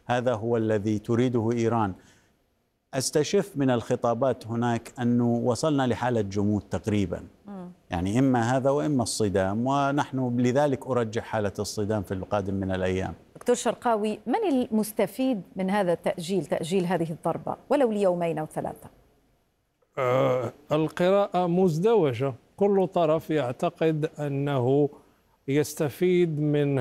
هذا هو الذي تريده إيران. أستشف من الخطابات هناك أنه وصلنا لحالة جمود تقريبا، يعني إما هذا وإما الصدام، ونحن لذلك أرجح حالة الصدام في القادم من الأيام. دكتور شرقاوي، من المستفيد من هذا التأجيل، تأجيل هذه الضربة ولو ليومين أو ثلاثة؟ القراءة مزدوجة، كل طرف يعتقد أنه يستفيد من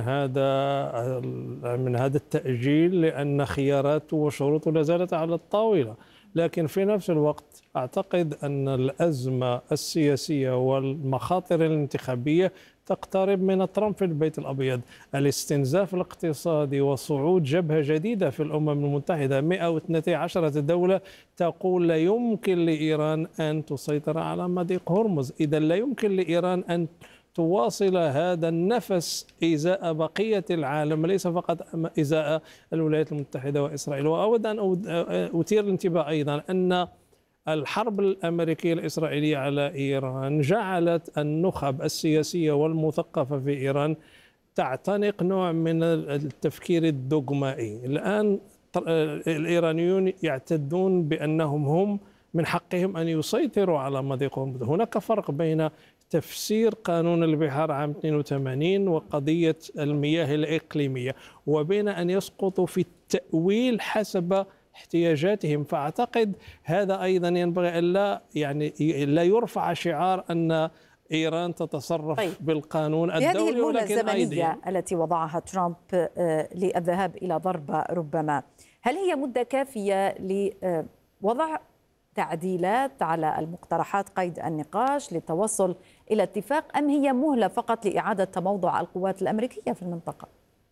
هذا التأجيل لأن خياراته وشروطه لا زالت على الطاولة، لكن في نفس الوقت أعتقد أن الأزمة السياسية والمخاطر الانتخابية تقترب من ترامب في البيت الأبيض. الاستنزاف الاقتصادي وصعود جبهة جديدة في الأمم المتحدة، 112 دولة تقول لا يمكن لإيران أن تسيطر على مضيق هرمز. إذا لا يمكن لإيران أن تواصل هذا النفس إزاء بقية العالم، ليس فقط إزاء الولايات المتحدة وإسرائيل. وأود أن أثير الانتباه أيضا أن الحرب الأمريكية الإسرائيلية على إيران جعلت النخب السياسية والمثقفة في إيران تعتنق نوع من التفكير الدوغمائي. الآن الإيرانيون يعتدون بأنهم هم من حقهم أن يسيطروا على مضيق هرمز. هناك فرق بين تفسير قانون البحار عام 82 وقضية المياه الإقليمية وبين أن يسقطوا في التأويل حسب احتياجاتهم. فأعتقد هذا أيضا ينبغي أن لا يرفع شعار أن إيران تتصرف بالقانون الدولي، ولكن هذه المدة الزمنية التي وضعها ترامب للذهاب إلى ضربة ربما، هل هي مدة كافية لوضع تعديلات على المقترحات قيد النقاش للتوصل إلى اتفاق، أم هي مهلة فقط لإعادة تموضع القوات الأمريكية في المنطقة؟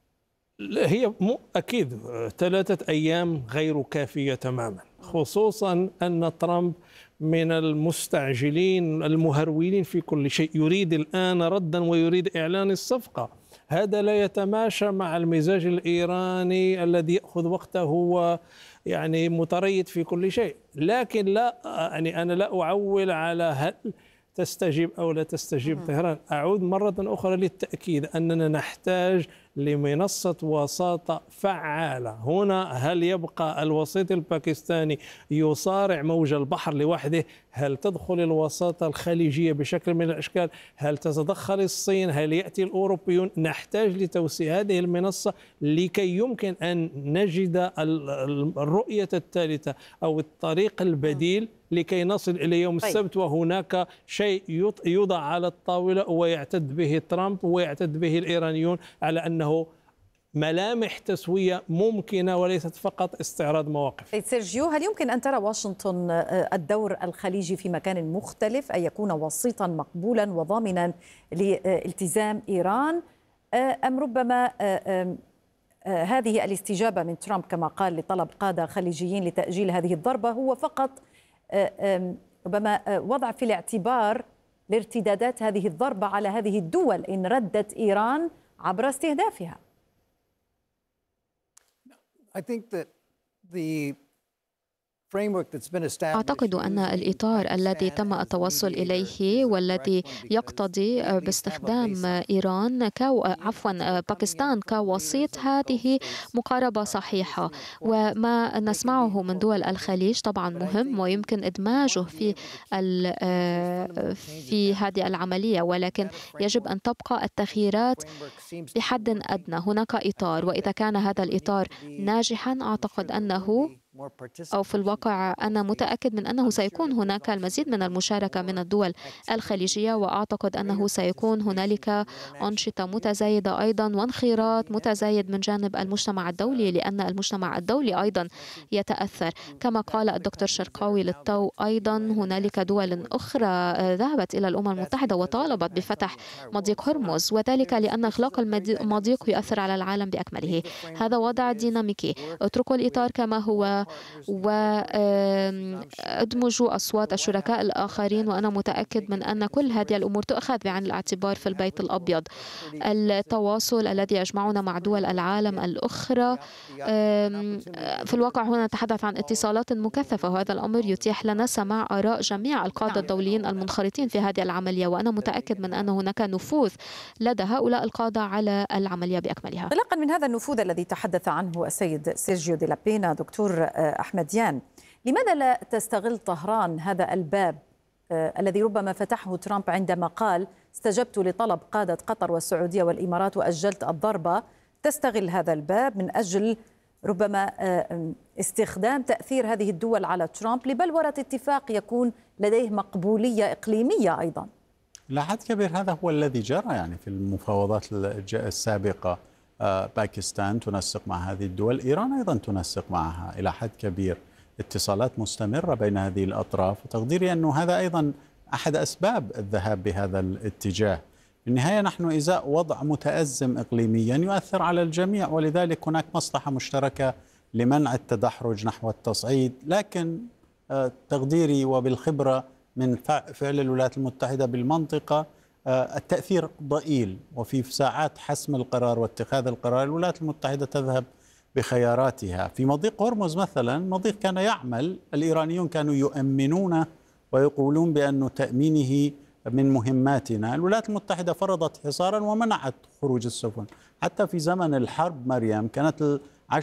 هي أكيد 3 أيام غير كافية تماما، خصوصا أن ترامب من المستعجلين المهرولين في كل شيء، يريد الآن ردا ويريد إعلان الصفقة. هذا لا يتماشى مع المزاج الإيراني الذي يأخذ وقته ويعني متريث في كل شيء. لكن أنا لا أعول على هل تستجيب أو لا تستجيب طهران. أعود مرة أخرى للتأكيد أننا نحتاج لمنصة وساطة فعالة. هنا هل يبقى الوسيط الباكستاني يصارع موج البحر لوحده؟ هل تدخل الوساطة الخليجية بشكل من الأشكال؟ هل تتدخل الصين؟ هل يأتي الأوروبيون؟ نحتاج لتوسيع هذه المنصة لكي يمكن أن نجد الرؤية الثالثة أو الطريق البديل لكي نصل إلى يوم السبت وهناك شيء يوضع على الطاولة ويعتد به ترامب ويعتد به الإيرانيون على أنه ملامح تسوية ممكنة وليست فقط استعراض مواقف. سيرجيو، هل يمكن أن ترى واشنطن الدور الخليجي في مكان مختلف، أن يكون وسيطا مقبولا وضامنا لالتزام إيران، أم ربما هذه الاستجابة من ترامب كما قال لطلب قادة خليجيين لتأجيل هذه الضربة هو فقط ربما وضع في الاعتبار لارتدادات هذه الضربة على هذه الدول إن ردت إيران عبر استهدافها؟ أعتقد أن الإطار الذي تم التوصل إليه والذي يقتضي باستخدام باكستان كوسيط، هذه مقاربة صحيحة. وما نسمعه من دول الخليج طبعا مهم ويمكن إدماجه في هذه العملية، ولكن يجب أن تبقى التغييرات بحد أدنى. هناك إطار، وإذا كان هذا الإطار ناجحا أعتقد أنه أو في الواقع أنا متأكد من أنه سيكون هناك المزيد من المشاركة من الدول الخليجية، وأعتقد أنه سيكون هنالك أنشطة متزايدة أيضا وانخراط متزايد من جانب المجتمع الدولي، لأن المجتمع الدولي أيضا يتأثر. كما قال الدكتور شرقاوي للتو، أيضا هنالك دول أخرى ذهبت إلى الأمم المتحدة وطالبت بفتح مضيق هرمز، وذلك لأن إغلاق المضيق يؤثر على العالم بأكمله. هذا وضع ديناميكي. اتركوا الإطار كما هو، وادمجوا أصوات الشركاء الآخرين، وأنا متأكد من أن كل هذه الأمور تؤخذ بعين الاعتبار في البيت الأبيض. التواصل الذي يجمعنا مع دول العالم الأخرى، في الواقع هنا نتحدث عن اتصالات مكثفة، وهذا الأمر يتيح لنا سماع آراء جميع القادة الدوليين المنخرطين في هذه العملية، وأنا متأكد من أن هناك نفوذ لدى هؤلاء القادة على العملية بأكملها. انطلاقا من هذا النفوذ الذي تحدث عنه السيد سيرجيو دي لابينا، دكتور أحمديان، لماذا لا تستغل طهران هذا الباب الذي ربما فتحه ترامب عندما قال استجبت لطلب قادة قطر والسعودية والإمارات وأجلت الضربة؟ تستغل هذا الباب من أجل ربما استخدام تأثير هذه الدول على ترامب لبلورة اتفاق يكون لديه مقبولية إقليمية أيضا. إلى حد كبير هذا هو الذي جرى يعني في المفاوضات السابقة. باكستان تنسق مع هذه الدول، إيران أيضا تنسق معها إلى حد كبير، اتصالات مستمرة بين هذه الأطراف، وتقديري أنه هذا أيضا أحد أسباب الذهاب بهذا الاتجاه. في النهاية نحن إزاء وضع متأزم إقليميا يؤثر على الجميع، ولذلك هناك مصلحة مشتركة لمنع التدحرج نحو التصعيد. لكن تقديري وبالخبرة من فعل الولايات المتحدة بالمنطقة التأثير ضئيل، وفي ساعات حسم القرار واتخاذ القرار الولايات المتحدة تذهب بخياراتها. في مضيق هرمز مثلا، مضيق كان يعمل، الإيرانيون كانوا يؤمنونه ويقولون بأن تأمينه من مهماتنا. الولايات المتحدة فرضت حصارا ومنعت خروج السفن. حتى في زمن الحرب مريم كانت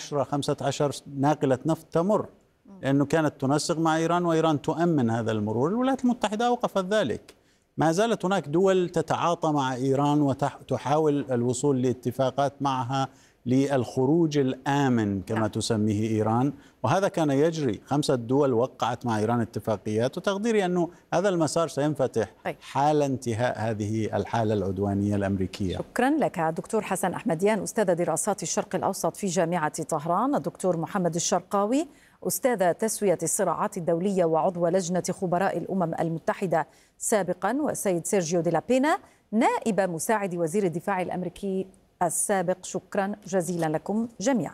10-15 ناقلة نفط تمر، لأنه كانت تنسق مع إيران وإيران تؤمن هذا المرور. الولايات المتحدة أوقفت ذلك. ما زالت هناك دول تتعاطى مع إيران وتحاول الوصول لاتفاقات معها للخروج الآمن كما تسميه إيران، وهذا كان يجري. 5 دول وقعت مع إيران اتفاقيات، وتقديري أنه هذا المسار سينفتح حال انتهاء هذه الحالة العدوانية الأمريكية. شكرا لك دكتور حسن أحمديان، أستاذ دراسات الشرق الأوسط في جامعة طهران، الدكتور محمد الشرقاوي، أستاذ تسوية الصراعات الدولية وعضو لجنة خبراء الأمم المتحدة سابقا، والسيد سيرجيو دي لابينا نائب مساعد وزير الدفاع الأمريكي السابق. شكرا جزيلا لكم جميعا.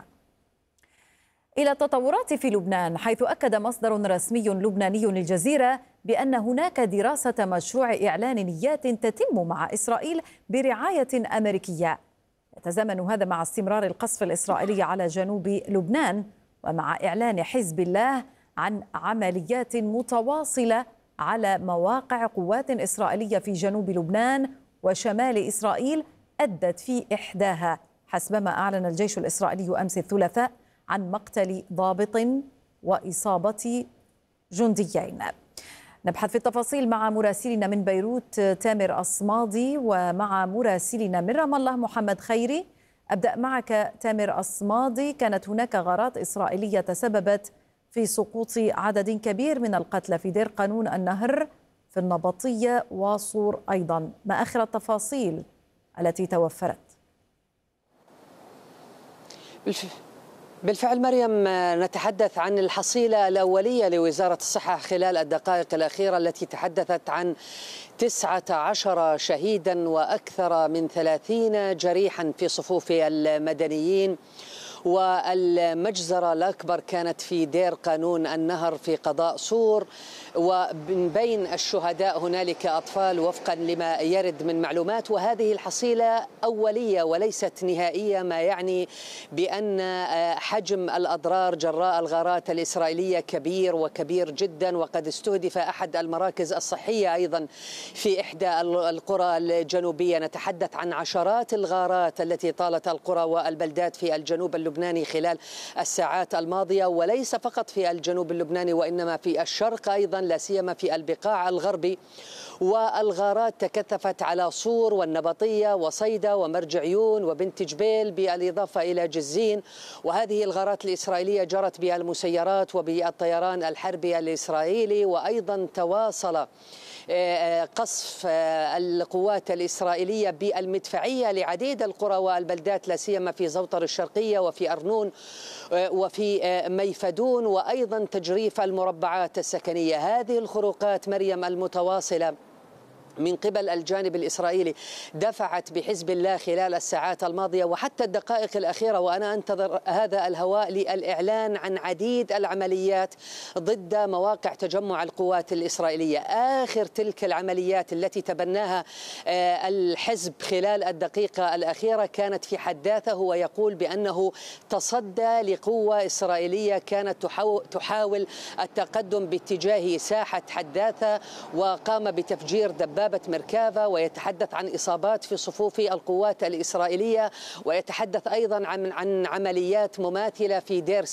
إلى التطورات في لبنان، حيث أكد مصدر رسمي لبناني للجزيرة بأن هناك دراسة مشروع إعلان نيات تتم مع إسرائيل برعاية أمريكية. يتزامن هذا مع استمرار القصف الإسرائيلي على جنوب لبنان، ومع إعلان حزب الله عن عمليات متواصلة على مواقع قوات إسرائيلية في جنوب لبنان وشمال إسرائيل أدت في إحداها، حسبما أعلن الجيش الإسرائيلي أمس الثلاثاء عن مقتل ضابط وإصابة جنديين. نبحث في التفاصيل مع مراسلنا من بيروت تامر أصمادي، ومع مراسلنا من رام الله محمد خيري. أبدأ معك تامر أصمادي. كانت هناك غارات إسرائيلية تسببت في سقوط عدد كبير من القتلى في دير قانون النهر في النبطية وصور أيضا، ما آخر التفاصيل التي توفرت؟ بالفعل مريم، نتحدث عن الحصيلة الأولية لوزارة الصحة خلال الدقائق الأخيرة التي تحدثت عن 19 شهيدا وأكثر من 30 جريحا في صفوف المدنيين. والمجزرة الأكبر كانت في دير قانون النهر في قضاء صور، ومن بين الشهداء هنالك أطفال وفقا لما يرد من معلومات. وهذه الحصيلة أولية وليست نهائية، ما يعني بأن حجم الأضرار جراء الغارات الإسرائيلية كبير وكبير جدا، وقد استهدف أحد المراكز الصحية أيضا في إحدى القرى الجنوبية. نتحدث عن عشرات الغارات التي طالت القرى والبلدات في الجنوب اللبناني خلال الساعات الماضية، وليس فقط في الجنوب اللبناني وإنما في الشرق أيضا، لا سيما في البقاع الغربي. والغارات تكثفت على صور والنبطية وصيدا ومرج عيون وبنت جبيل، بالإضافة إلى جزين. وهذه الغارات الإسرائيلية جرت بالمسيرات وبالطيران الحربي الإسرائيلي، وأيضا تواصل قصف القوات الإسرائيلية بالمدفعية لعديد القرى والبلدات، لا سيما في زوطر الشرقية وفي أرنون وفي ميفدون، وأيضا تجريف المربعات السكنية. هذه الخروقات مريم المتواصلة من قبل الجانب الإسرائيلي دفعت بحزب الله خلال الساعات الماضية وحتى الدقائق الأخيرة، وأنا أنتظر هذا الهواء، للإعلان عن عديد العمليات ضد مواقع تجمع القوات الإسرائيلية. آخر تلك العمليات التي تبناها الحزب خلال الدقيقة الأخيرة كانت في حداثة، ويقول بأنه تصدى لقوة إسرائيلية كانت تحاول التقدم باتجاه ساحة حداثة، وقام بتفجير دبابة مركافة، ويتحدث عن إصابات في صفوف القوات الإسرائيلية، ويتحدث أيضا عن عمليات مماثلة في دير